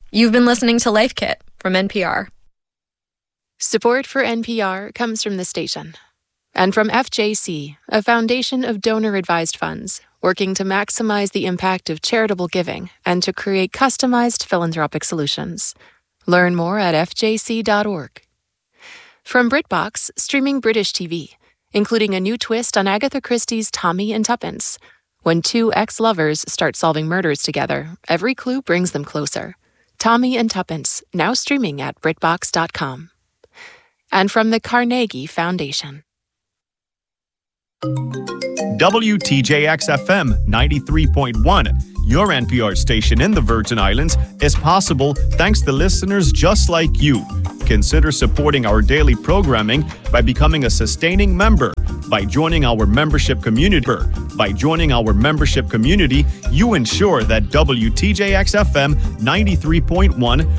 You've been listening to Life Kit from NPR. Support for NPR comes from the station and from FJC, a foundation of donor-advised funds working to maximize the impact of charitable giving and to create customized philanthropic solutions. Learn more at fjc.org. From BritBox, streaming British TV, including a new twist on Agatha Christie's Tommy and Tuppence. When two ex-lovers start solving murders together, every clue brings them closer. Tommy and Tuppence, now streaming at BritBox.com. And from the Carnegie Foundation. WTJX-FM 93.1, your NPR station in the Virgin Islands, is possible thanks to listeners just like you. Consider supporting our daily programming by becoming a sustaining member. By joining our membership community, you ensure that WTJX-FM 93.1